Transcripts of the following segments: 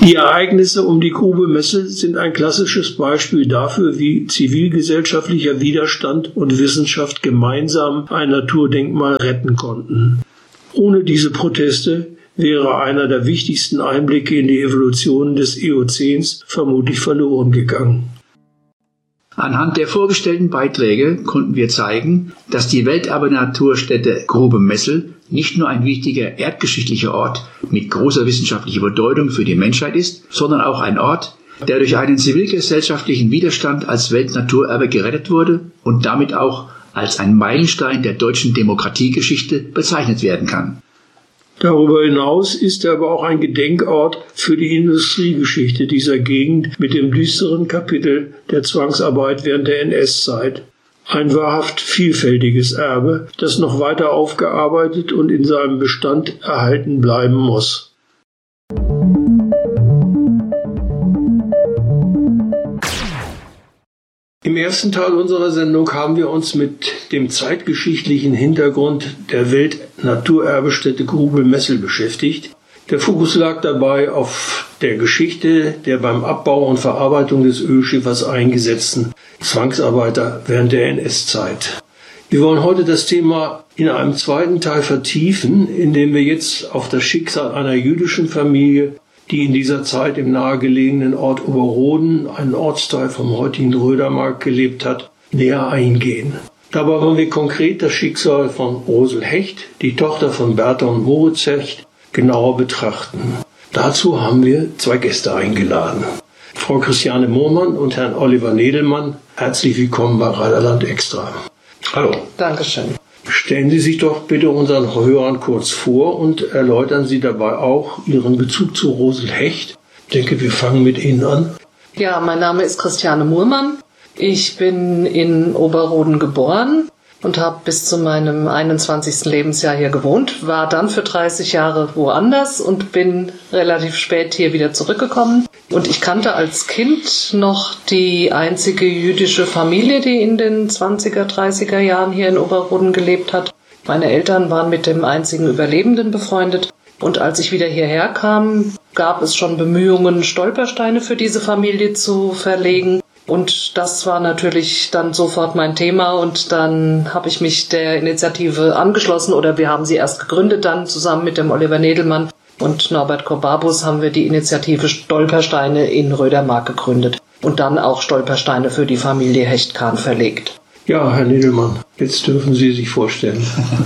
Die Ereignisse um die Grube Messel sind ein klassisches Beispiel dafür, wie zivilgesellschaftlicher Widerstand und Wissenschaft gemeinsam ein Naturdenkmal retten konnten. Ohne diese Proteste wäre einer der wichtigsten Einblicke in die Evolution des Eozäns vermutlich verloren gegangen. Anhand der vorgestellten Beiträge konnten wir zeigen, dass die Welterbe-Naturstätte Grube Messel nicht nur ein wichtiger erdgeschichtlicher Ort mit großer wissenschaftlicher Bedeutung für die Menschheit ist, sondern auch ein Ort, der durch einen zivilgesellschaftlichen Widerstand als Weltnaturerbe gerettet wurde und damit auch als ein Meilenstein der deutschen Demokratiegeschichte bezeichnet werden kann. Darüber hinaus ist er aber auch ein Gedenkort für die Industriegeschichte dieser Gegend mit dem düsteren Kapitel der Zwangsarbeit während der NS-Zeit. Ein wahrhaft vielfältiges Erbe, das noch weiter aufgearbeitet und in seinem Bestand erhalten bleiben muss. Im ersten Teil unserer Sendung haben wir uns mit dem zeitgeschichtlichen Hintergrund der Weltnaturerbestätte Grube Messel beschäftigt. Der Fokus lag dabei auf der Geschichte der beim Abbau und Verarbeitung des Ölschiffers eingesetzten Zwangsarbeiter während der NS-Zeit. Wir wollen heute das Thema in einem zweiten Teil vertiefen, indem wir jetzt auf das Schicksal einer jüdischen Familie, die in dieser Zeit im nahegelegenen Ort Oberroden, einen Ortsteil vom heutigen Rödermark, gelebt hat, näher eingehen. Dabei wollen wir konkret das Schicksal von Rosel Hecht, die Tochter von Bertha und Moritz Hecht, genauer betrachten. Dazu haben wir zwei Gäste eingeladen. Frau Christiane Moormann und Herrn Oliver Nedelmann, herzlich willkommen bei Rheiderland Extra. Hallo. Dankeschön. Stellen Sie sich doch bitte unseren Hörern kurz vor und erläutern Sie dabei auch Ihren Bezug zu Rosel Hecht. Ich denke, wir fangen mit Ihnen an. Ja, mein Name ist Christiane Moormann. Ich bin in Oberroden geboren und habe bis zu meinem 21. Lebensjahr hier gewohnt, war dann für 30 Jahre woanders und bin relativ spät hier wieder zurückgekommen. Und ich kannte als Kind noch die einzige jüdische Familie, die in den 20er, 30er Jahren hier in Oberroden gelebt hat. Meine Eltern waren mit dem einzigen Überlebenden befreundet. Und als ich wieder hierher kam, gab es schon Bemühungen, Stolpersteine für diese Familie zu verlegen. Und das war natürlich dann sofort mein Thema und dann habe ich mich der Initiative angeschlossen oder wir haben sie erst gegründet dann zusammen mit dem Oliver Nedelmann und Norbert Kobabus haben wir die Initiative Stolpersteine in Rödermark gegründet und dann auch Stolpersteine für die Familie Hecht-Kahn verlegt. Ja, Herr Nedelmann, jetzt dürfen Sie sich vorstellen.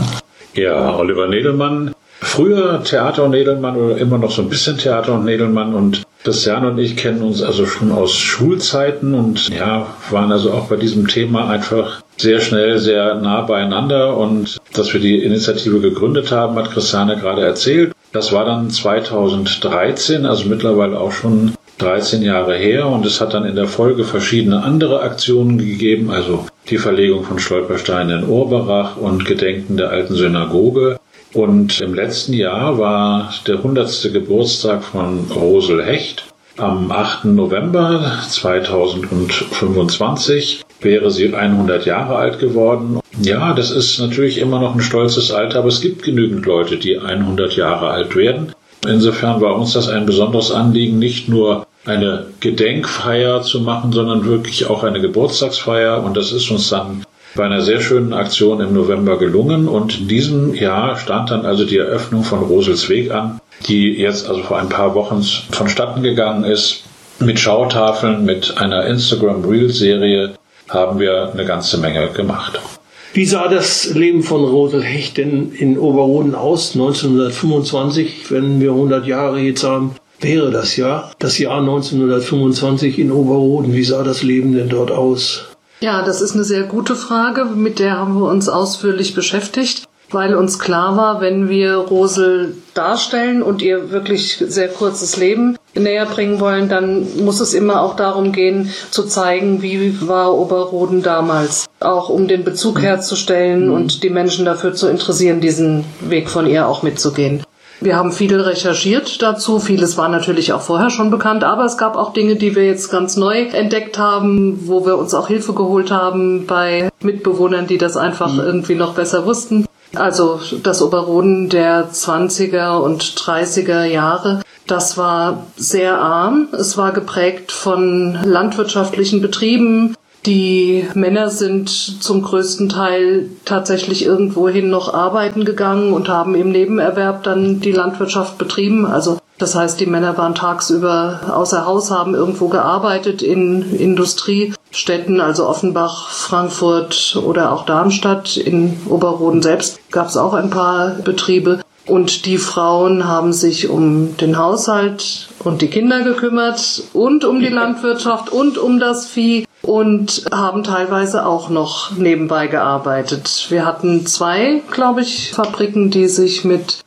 Ja, Oliver Nedelmann. Früher Theater und Nedelmann oder immer noch so ein bisschen Theater und Nedelmann und Christian und ich kennen uns also schon aus Schulzeiten und ja, waren also auch bei diesem Thema einfach sehr schnell, sehr nah beieinander und dass wir die Initiative gegründet haben, hat Christiane gerade erzählt. Das war dann 2013, also mittlerweile auch schon 13 Jahre her und es hat dann in der Folge verschiedene andere Aktionen gegeben, also die Verlegung von Stolpersteinen in Urberach und Gedenken der alten Synagoge. Und im letzten Jahr war der 100. Geburtstag von Rosel Hecht. Am 8. November 2025 wäre sie 100 Jahre alt geworden. Ja, das ist natürlich immer noch ein stolzes Alter, aber es gibt genügend Leute, die 100 Jahre alt werden. Insofern war uns das ein besonderes Anliegen, nicht nur eine Gedenkfeier zu machen, sondern wirklich auch eine Geburtstagsfeier. Und das ist uns dann bei einer sehr schönen Aktion im November gelungen und in diesem Jahr stand dann also die Eröffnung von Rosels Weg an, die jetzt also vor ein paar Wochen vonstatten gegangen ist. Mit Schautafeln, mit einer Instagram-Reel-Serie haben wir eine ganze Menge gemacht. Wie sah das Leben von Rosel Hecht denn in Oberroden aus 1925, wenn wir 100 Jahre jetzt haben? Wäre das Jahr 1925 in Oberroden. Wie sah das Leben denn dort aus? Ja, das ist eine sehr gute Frage, mit der haben wir uns ausführlich beschäftigt, weil uns klar war, wenn wir Rosel darstellen und ihr wirklich sehr kurzes Leben näher bringen wollen, dann muss es immer auch darum gehen, zu zeigen, wie war Oberroden damals. Auch um den Bezug herzustellen und die Menschen dafür zu interessieren, diesen Weg von ihr auch mitzugehen. Wir haben viel recherchiert dazu, vieles war natürlich auch vorher schon bekannt, aber es gab auch Dinge, die wir jetzt ganz neu entdeckt haben, wo wir uns auch Hilfe geholt haben bei Mitbewohnern, die das einfach irgendwie noch besser wussten. Also das Oberroden der 20er und 30er Jahre Das war sehr arm. Es war geprägt von landwirtschaftlichen Betrieben. Die Männer sind zum größten Teil tatsächlich irgendwohin noch arbeiten gegangen und haben im Nebenerwerb dann die Landwirtschaft betrieben. Also das heißt, die Männer waren tagsüber außer Haus, haben irgendwo gearbeitet in Industriestädten, also Offenbach, Frankfurt oder auch Darmstadt. In Oberroden selbst gab es auch ein paar Betriebe. Und die Frauen haben sich um den Haushalt und die Kinder gekümmert und um die Landwirtschaft und um das Vieh und haben teilweise auch noch nebenbei gearbeitet. Wir hatten 2, glaube ich, Fabriken, die sich mit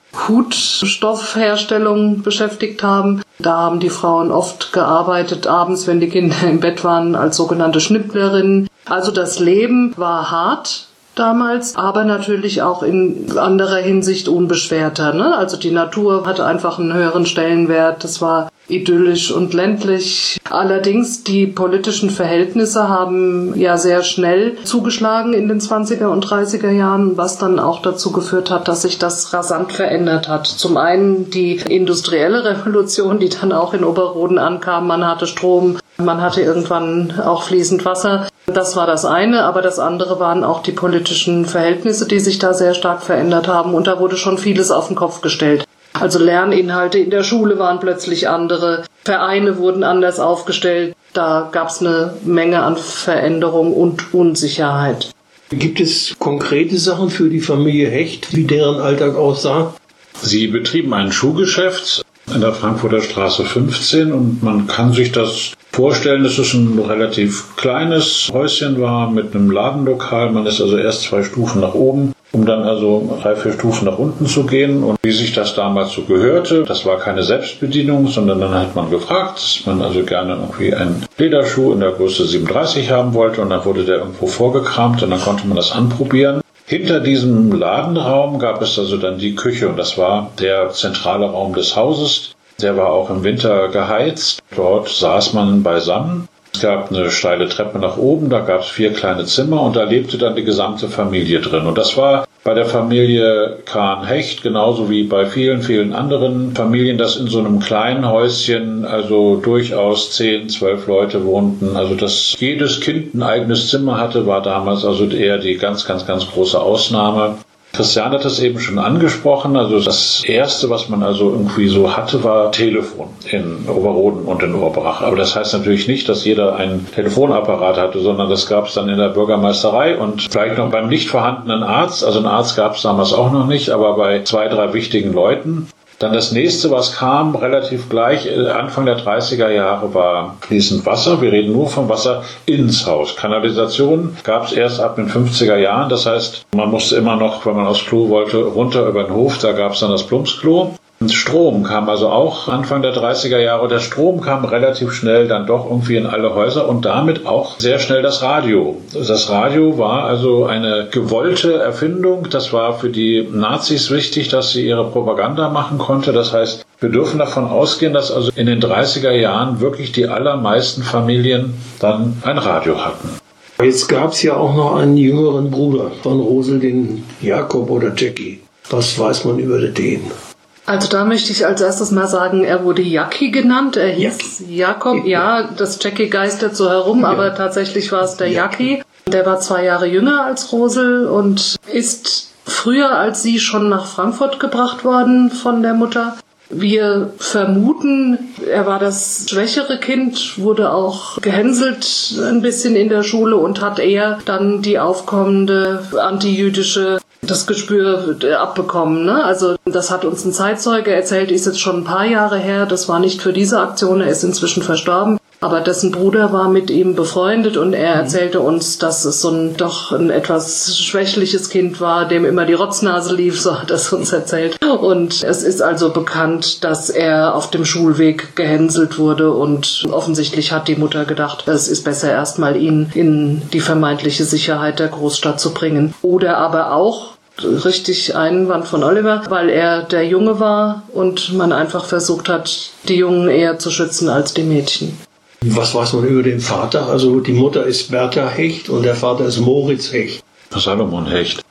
Hutstoffherstellung beschäftigt haben. Da haben die Frauen oft gearbeitet, abends, wenn die Kinder im Bett waren, als sogenannte Schnipplerinnen. Also das Leben war hart damals, aber natürlich auch in anderer Hinsicht unbeschwerter, ne? Also die Natur hatte einfach einen höheren Stellenwert. Das war idyllisch und ländlich. Allerdings die politischen Verhältnisse haben ja sehr schnell zugeschlagen in den 20er und 30er Jahren, was dann auch dazu geführt hat, dass sich das rasant verändert hat. Zum einen die industrielle Revolution, die dann auch in Oberroden ankam. Man hatte Strom, man hatte irgendwann auch fließend Wasser. Das war das eine, aber das andere waren auch die politischen Verhältnisse, die sich da sehr stark verändert haben. Und da wurde schon vieles auf den Kopf gestellt. Also Lerninhalte in der Schule waren plötzlich andere, Vereine wurden anders aufgestellt. Da gab es eine Menge an Veränderung und Unsicherheit. Gibt es konkrete Sachen für die Familie Hecht, wie deren Alltag aussah? Sie betrieben ein Schuhgeschäft in der Frankfurter Straße 15 und man kann sich das vorstellen, dass es ein relativ kleines Häuschen war mit einem Ladenlokal. Man ist also erst 2 Stufen nach oben, um dann also 3, 4 Stufen nach unten zu gehen. Und wie sich das damals so gehörte, das war keine Selbstbedienung, sondern dann hat man gefragt, dass man also gerne irgendwie einen Lederschuh in der Größe 37 haben wollte und dann wurde der irgendwo vorgekramt und dann konnte man das anprobieren. Hinter diesem Ladenraum gab es also dann die Küche und das war der zentrale Raum des Hauses. Der war auch im Winter geheizt. Dort saß man beisammen. Es gab eine steile Treppe nach oben, da gab es 4 kleine Zimmer und da lebte dann die gesamte Familie drin. Und das war bei der Familie Kahn-Hecht genauso wie bei vielen, vielen anderen Familien, dass in so einem kleinen Häuschen also durchaus 10, 12 Leute wohnten. Also dass jedes Kind ein eigenes Zimmer hatte, war damals also eher die ganz, ganz, ganz große Ausnahme. Christian hat es eben schon angesprochen, also das Erste, was man also irgendwie so hatte, war Telefon in Oberroden und in Urbrach. Aber das heißt natürlich nicht, dass jeder einen Telefonapparat hatte, sondern das gab es dann in der Bürgermeisterei und vielleicht noch beim nicht vorhandenen Arzt. Also einen Arzt gab es damals auch noch nicht, aber bei 2, 3 wichtigen Leuten. Dann das nächste, was kam, relativ gleich, Anfang der 30er Jahre, war fließend Wasser. Wir reden nur vom Wasser ins Haus. Kanalisation gab es erst ab den 50er Jahren. Das heißt, man musste immer noch, wenn man aufs Klo wollte, runter über den Hof. Da gab es dann das Plumpsklo. Und Strom kam also auch Anfang der 30er Jahre. Der Strom kam relativ schnell dann doch irgendwie in alle Häuser und damit auch sehr schnell das Radio. Das Radio war also eine gewollte Erfindung. Das war für die Nazis wichtig, dass sie ihre Propaganda machen konnte. Das heißt, wir dürfen davon ausgehen, dass also in den 30er Jahren wirklich die allermeisten Familien dann ein Radio hatten. Jetzt gab es ja auch noch einen jüngeren Bruder von Rosel, den Jakob oder Jackie. Was weiß man über den? Also da möchte ich als erstes mal sagen, er wurde Jackie genannt. Er hieß Jakob. Ja, das Jackie geistert so herum, aber tatsächlich war es der Jackie. Der war 2 Jahre jünger als Rosel und ist früher als sie schon nach Frankfurt gebracht worden von der Mutter. Wir vermuten, er war das schwächere Kind, wurde auch gehänselt ein bisschen in der Schule und hat eher dann die aufkommende antijüdische das Gespür abbekommen, ne? Also das hat uns ein Zeitzeuge erzählt, ist jetzt schon ein paar Jahre her, das war nicht für diese Aktion, er ist inzwischen verstorben, aber dessen Bruder war mit ihm befreundet und er erzählte uns, dass es doch ein etwas schwächliches Kind war, dem immer die Rotznase lief, so hat er es uns erzählt. Und es ist also bekannt, dass er auf dem Schulweg gehänselt wurde und offensichtlich hat die Mutter gedacht, es ist besser erstmal ihn in die vermeintliche Sicherheit der Großstadt zu bringen. Oder aber auch richtig Einwand von Oliver, weil er der Junge war und man einfach versucht hat, die Jungen eher zu schützen als die Mädchen. Was weiß man über den Vater? Also die Mutter ist Bertha Hecht und der Vater ist Moritz Hecht. Salomon Hecht.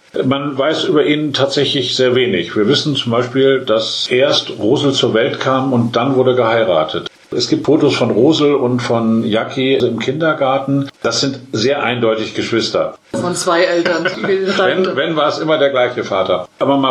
Man weiß über ihn tatsächlich sehr wenig. Wir wissen zum Beispiel, dass erst Rosel zur Welt kam und dann wurde geheiratet. Es gibt Fotos von Rosel und von Jackie im Kindergarten. Das sind sehr eindeutig Geschwister. Von zwei Eltern. Wenn war es immer der gleiche Vater. Aber mal